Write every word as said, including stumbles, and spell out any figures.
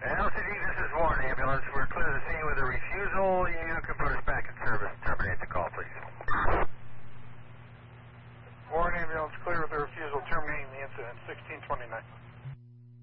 L C D, this is Warren Ambulance. We're clear to the scene with a refusal. You can put us back in service. Terminate the call, please. Warren Ambulance, clear with a refusal. Terminating the incident. sixteen twenty-nine.